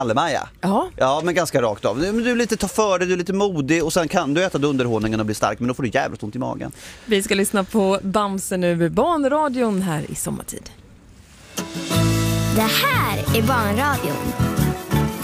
Maja. Ja, men ganska rakt av. Du är lite ta för dig, du är lite modig och sen kan du äta dunderhonungen och bli stark, men då får du jävligt ont i magen. Vi ska lyssna på Bamse nu i Barnradion här i sommartid. Det här är Barnradion.